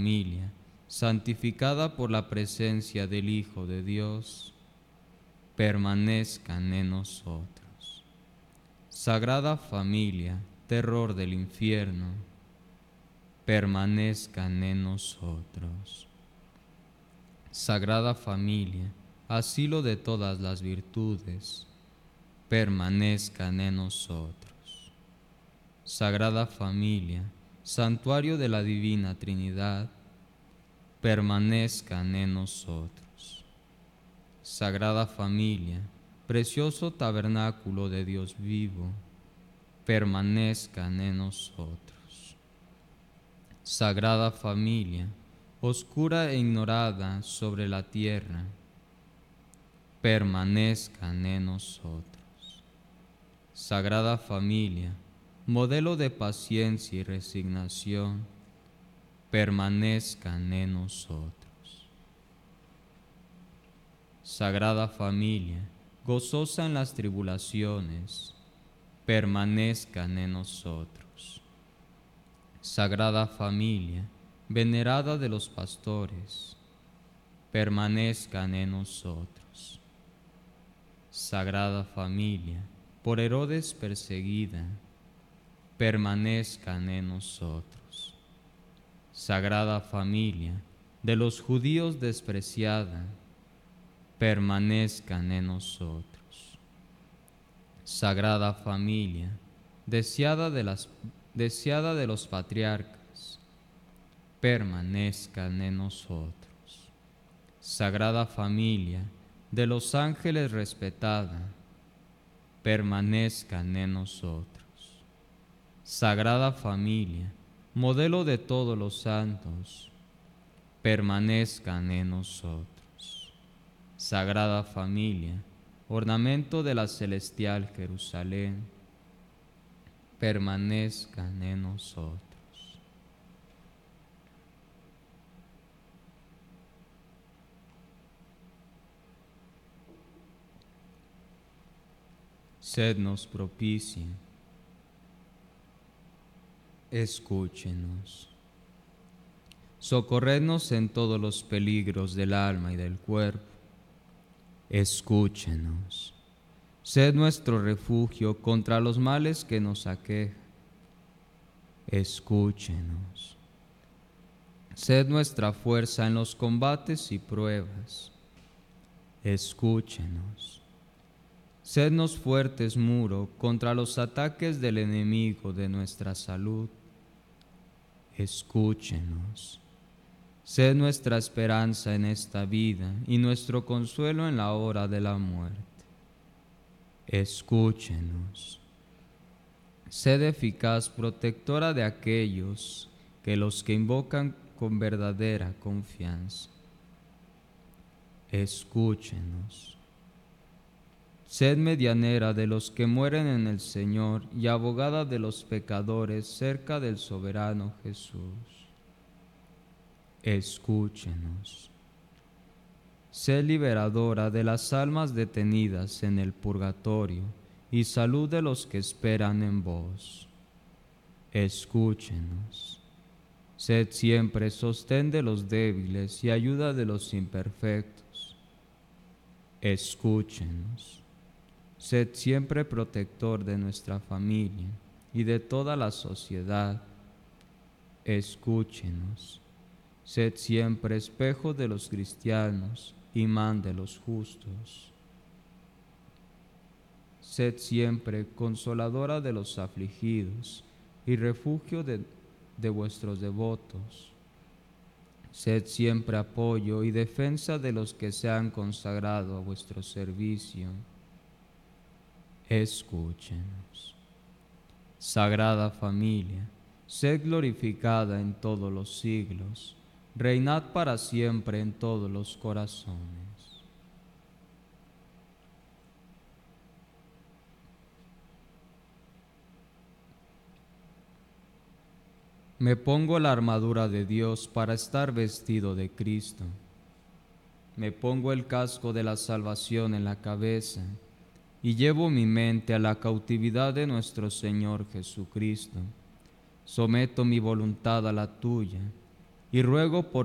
familia, santificada por la presencia del Hijo de Dios, permanezcan en nosotros. Sagrada familia, terror del infierno, permanezcan en nosotros. Sagrada familia, asilo de todas las virtudes, permanezcan en nosotros. Sagrada familia, santuario de la Divina Trinidad, permanezcan en nosotros. Sagrada familia, precioso tabernáculo de Dios vivo, permanezcan en nosotros. Sagrada familia, oscura e ignorada sobre la tierra, permanezcan en nosotros. Sagrada familia, modelo de paciencia y resignación, permanezcan en nosotros. Sagrada familia, gozosa en las tribulaciones, permanezcan en nosotros. Sagrada familia, venerada de los pastores, permanezcan en nosotros. Sagrada familia, por Herodes perseguida, permanezcan en nosotros. Sagrada familia, de los judíos despreciada, permanezcan en nosotros. Sagrada familia, deseada de los patriarcas, permanezcan en nosotros. Sagrada familia, de los ángeles respetada, permanezcan en nosotros. Sagrada familia, modelo de todos los santos, permanezcan en nosotros. Sagrada familia, ornamento de la celestial Jerusalén, permanezcan en nosotros. Sednos propicia, escúchenos. Socorrednos en todos los peligros del alma y del cuerpo, escúchenos. Sed nuestro refugio contra los males que nos aquejan, escúchenos. Sed nuestra fuerza en los combates y pruebas, escúchenos. Sednos fuertes muro contra los ataques del enemigo de nuestra salud, escúchenos. Sed nuestra esperanza en esta vida y nuestro consuelo en la hora de la muerte, escúchenos. Sed eficaz protectora de aquellos que los que invocan con verdadera confianza, escúchenos. Sed medianera de los que mueren en el Señor y abogada de los pecadores cerca del soberano Jesús, escúchenos. Sed liberadora de las almas detenidas en el purgatorio y salud de los que esperan en vos, escúchenos. Sed siempre sostén de los débiles y ayuda de los imperfectos, escúchenos. Sed siempre protector de nuestra familia y de toda la sociedad, escúchenos. Sed siempre espejo de los cristianos, imán de los justos. Sed siempre consoladora de los afligidos y refugio de vuestros devotos. Sed siempre apoyo y defensa de los que se han consagrado a vuestro servicio, escúchenos. Sagrada familia, sed glorificada en todos los siglos, reinad para siempre en todos los corazones. Me pongo la armadura de Dios para estar vestido de Cristo. Me pongo el casco de la salvación en la cabeza y llevo mi mente a la cautividad de nuestro Señor Jesucristo. Someto mi voluntad a la tuya y ruego por